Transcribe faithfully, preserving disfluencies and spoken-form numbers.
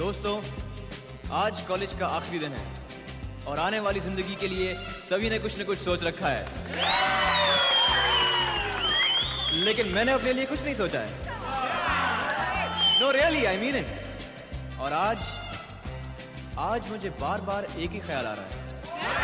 दोस्तों, आज कॉलेज का आखिरी दिन है और आने वाली जिंदगी के लिए सभी ने कुछ न कुछ सोच रखा है, लेकिन मैंने अपने लिए कुछ नहीं सोचा है। No really, I mean it. और आज आज मुझे बार बार एक ही ख्याल आ रहा है